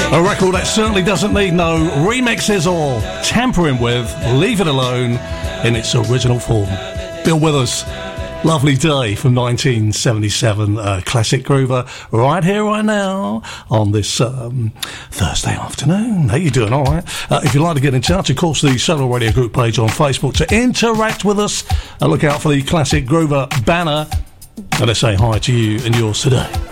A record that certainly doesn't need no remixes or tampering with. Leave it alone in its original form. Bill Withers, Lovely Day from 1977, classic groover, right here, right now, on this Thursday afternoon. How you doing? All right. If you'd like to get in touch, of course, the Solar Radio Group page on Facebook to interact with us. Look out for the classic groover banner. And I say hi to you and yours today.